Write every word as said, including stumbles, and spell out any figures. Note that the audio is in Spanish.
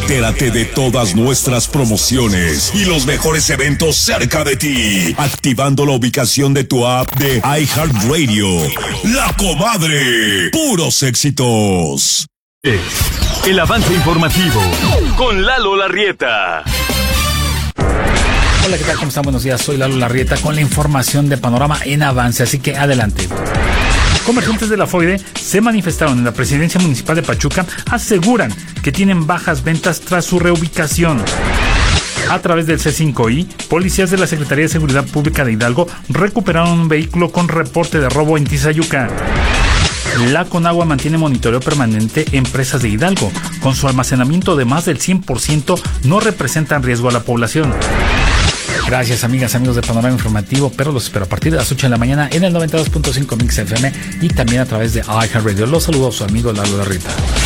Entérate de todas nuestras promociones y los mejores eventos cerca de ti, activando la ubicación de tu app de iHeartRadio. La Comadre, puros éxitos. El avance informativo con Lalo Larrieta. Hola, ¿qué tal? ¿Cómo están? Buenos días, soy Lalo Larrieta con la información de Panorama en Avance, así que adelante. Comerciantes de la Foide se manifestaron en la presidencia municipal de Pachuca, aseguran que tienen bajas ventas tras su reubicación. A través del C cinco I, policías de la Secretaría de Seguridad Pública de Hidalgo recuperaron un vehículo con reporte de robo en Tizayuca. La Conagua mantiene monitoreo permanente en presas de Hidalgo. Con su almacenamiento de más del cien por ciento, no representan riesgo a la población. Gracias, amigas, amigos de Panorama Informativo, pero los espero a partir de las ocho de la mañana en el noventa y dos punto cinco Mix F M y también a través de iHeartRadio. Los saludo a su amigo Lalo Larrieta.